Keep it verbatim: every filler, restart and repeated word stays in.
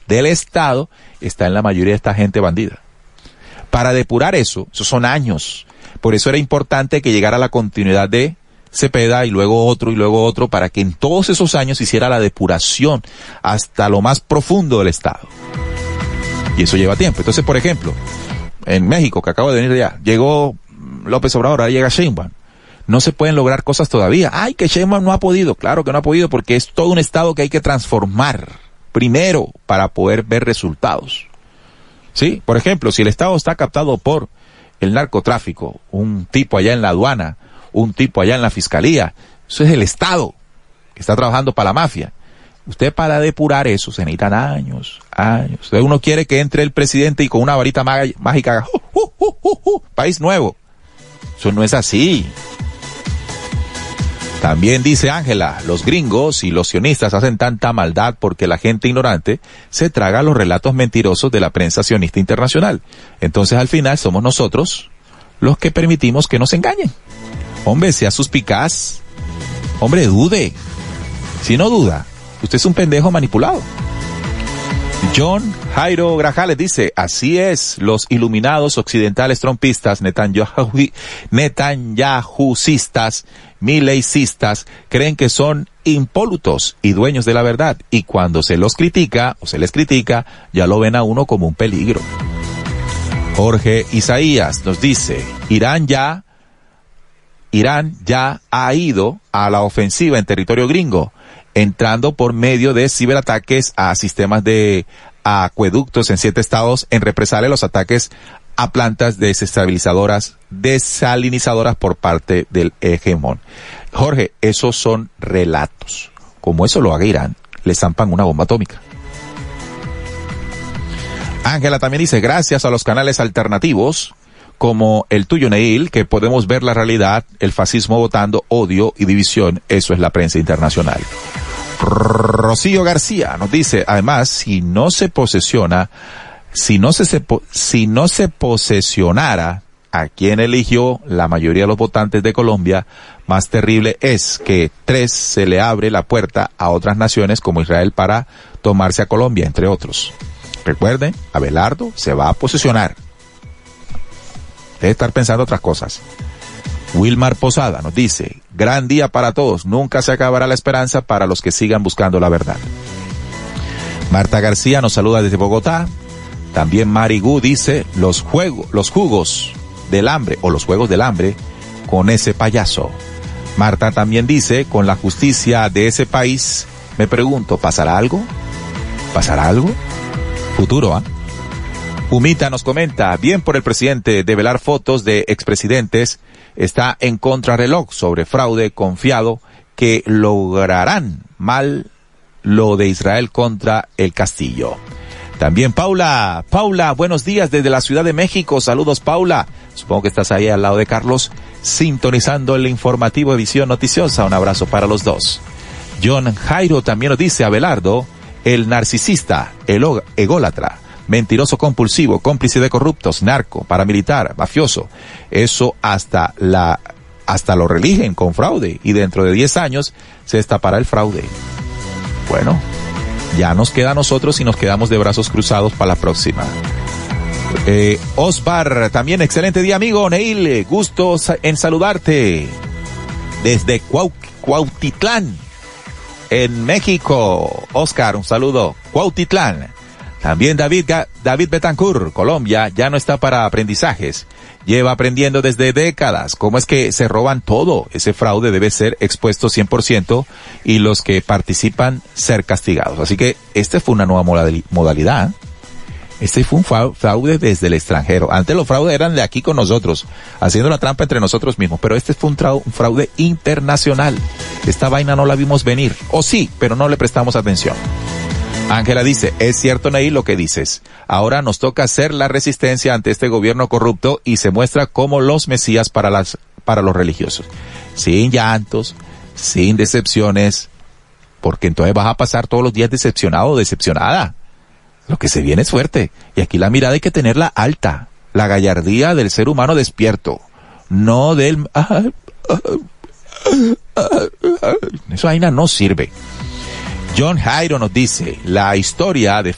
del Estado está en la mayoría de esta gente bandida. Para depurar eso, esos son años. Por eso era importante que llegara la continuidad de Cepeda y luego otro y luego otro, para que en todos esos años hiciera la depuración hasta lo más profundo del Estado. Y eso lleva tiempo. Entonces, por ejemplo, en México, que acabo de venir de allá, llegó López Obrador, ahora llega Sheinbaum. No se pueden lograr cosas todavía. Ay, que Sheinbaum no ha podido. Claro que no ha podido, porque es todo un Estado que hay que transformar primero para poder ver resultados. ¿Sí? Por ejemplo, si el Estado está captado por el narcotráfico, un tipo allá en la aduana, un tipo allá en la fiscalía, eso es el Estado que está trabajando para la mafia. Usted, para depurar eso se necesitan años, años. Entonces uno quiere que entre el presidente y con una varita mágica haga uh, uh, uh, uh, uh, país nuevo. Eso no es así. También dice Ángela, los gringos y los sionistas hacen tanta maldad porque la gente ignorante se traga los relatos mentirosos de la prensa sionista internacional. Entonces al final somos nosotros los que permitimos que nos engañen. Hombre, sea suspicaz. Hombre, dude. Si no duda, usted es un pendejo manipulado. John Jairo Grajales dice, así es, los iluminados occidentales trompistas, Netanyahu, Netanyahucistas, mileicistas, creen que son impolutos y dueños de la verdad, y cuando se los critica, o se les critica, ya lo ven a uno como un peligro. Jorge Isaías nos dice, Irán ya, Irán ya ha ido a la ofensiva en territorio gringo, entrando por medio de ciberataques a sistemas de acueductos en siete estados en represalia a los ataques a plantas desestabilizadoras, desalinizadoras por parte del hegemón. Jorge, esos son relatos. Como eso lo haga Irán, le zampan una bomba atómica. Ángela también dice, gracias a los canales alternativos, como el tuyo, Neil, que podemos ver la realidad, el fascismo votando odio y división, eso es la prensa internacional. Rocío García nos dice, además, si no se posesiona, si no se, se si no se posesionara a quien eligió la mayoría de los votantes de Colombia, más terrible es que tres se le abre la puerta a otras naciones como Israel para tomarse a Colombia, entre otros. Recuerden, Abelardo se va a posesionar. Debe estar pensando otras cosas. Wilmar Posada nos dice, gran día para todos, nunca se acabará la esperanza para los que sigan buscando la verdad. Marta García nos saluda desde Bogotá. También Mari Gu dice, los juegos, los jugos del hambre, o los juegos del hambre, con ese payaso. Marta también dice, con la justicia de ese país, me pregunto, ¿pasará algo? ¿Pasará algo? Futuro, ¿ah? ¿eh? Humita nos comenta, bien por el presidente de velar fotos de expresidentes, está en contrarreloj sobre fraude confiado que lograrán mal lo de Israel contra el Castillo. También Paula, Paula, buenos días desde la Ciudad de México, saludos Paula, supongo que estás ahí al lado de Carlos, sintonizando el informativo Visión Noticiosa, un abrazo para los dos. John Jairo también nos dice, Abelardo, el narcisista, el ególatra, mentiroso compulsivo, cómplice de corruptos, narco, paramilitar, mafioso. Eso hasta la, hasta lo religen con fraude y dentro de diez años se destapará el fraude. Bueno, ya nos queda a nosotros y nos quedamos de brazos cruzados para la próxima. Eh, Osvar, también excelente día amigo, Neil, gusto en saludarte desde Cuau, Cuautitlán, en México. Oscar, un saludo. Cuautitlán. También David, David Betancourt, Colombia, ya no está para aprendizajes. Lleva aprendiendo desde décadas cómo es que se roban todo. Ese fraude debe ser expuesto cien por ciento y los que participan ser castigados. Así que esta fue una nueva modalidad. Este fue un fraude desde el extranjero. Antes los fraudes eran de aquí con nosotros, haciendo la trampa entre nosotros mismos. Pero este fue un, trau- un fraude internacional. Esta vaina no la vimos venir. O sí, pero no le prestamos atención. Ángela dice, es cierto, Neil, lo que dices. Ahora nos toca hacer la resistencia ante este gobierno corrupto y se muestra como los mesías para las, para los religiosos. Sin llantos, sin decepciones, porque entonces vas a pasar todos los días decepcionado o decepcionada. Lo que se viene es fuerte. Y aquí la mirada hay que tenerla alta. La gallardía del ser humano despierto. No del... Eso vaina no sirve. John Jairo nos dice, la historia de